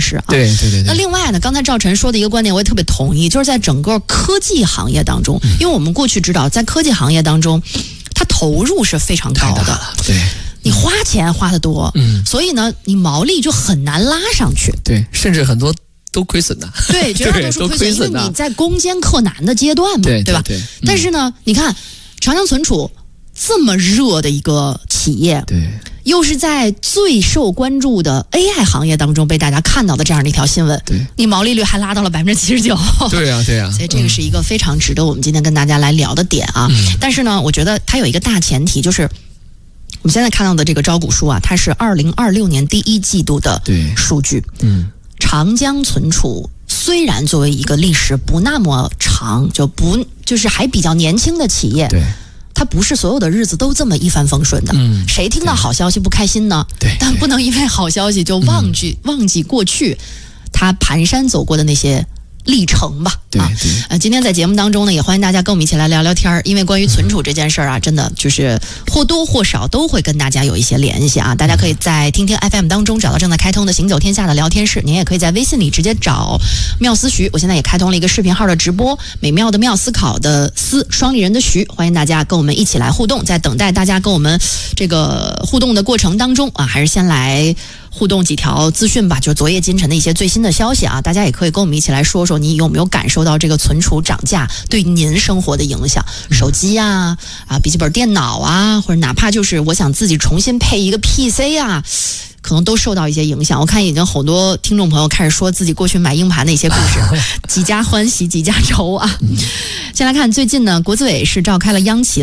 实啊。 对。 那另外呢，刚才赵晨说的一个观点我也特别同意，就是在整个科技行业当中，因为我们过去知道在科技行业当中它投入是非常高的， 对， 你花钱花得多，所以呢你毛利就很难拉上去， 对，甚至很多都亏损的， 对，绝大多数亏损，因为你在攻坚克难的阶段嘛，对吧？ 对。 但是呢，你看长江存储这么热的一个企业， 对， 又是在最受关注的 AI 行业当中被大家看到的这样的一条新闻， 对， 你毛利率还拉到了79%， 对啊， 所以这个是一个非常值得我们今天跟大家来聊的点啊。但是呢，我觉得它有一个大前提，就是我们现在看到的这个招股书啊，它是2026年第一季度的数据。长江存储虽然作为一个历史不那么长，就是还比较年轻的企业， 对， 它不是所有的日子都这么一帆风顺的。谁听到好消息不开心呢？ 对， 但不能因为好消息就忘记过去它蹒跚走过的那些历程吧。 对， 今天在节目当中呢，也欢迎大家跟我们一起来聊聊天，因为关于存储这件事儿啊，真的就是或多或少都会跟大家有一些联系啊。大家可以在听听 FM 当中找到正在开通的行走天下的聊天室，您也可以在微信里直接找妙思徐，我现在也开通了一个视频号的直播，美妙的妙，思考的思，双立人的徐，欢迎大家跟我们一起来互动。在等待大家跟我们这个互动的过程当中啊，还是先来互动几条资讯吧，就是昨夜今晨的一些最新的消息啊，大家也可以跟我们一起来说说，你有没有感受到这个存储涨价对您生活的影响？手机啊，笔记本电脑啊，或者哪怕就是我想自己重新配一个 PC 啊，可能都受到一些影响。我看已经好多听众朋友开始说自己过去买硬盘的一些故事，几家欢喜几家愁啊。先来看最近呢，国资委是召开了央企